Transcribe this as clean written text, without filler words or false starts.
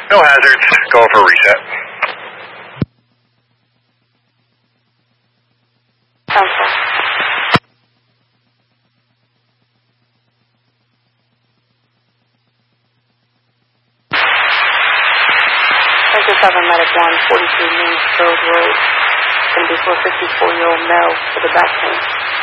No hazards. Go for a reset. Council. Center 7 Medic 1, 43 Main Road. It's going to be for a 54-year-old male with a back pain.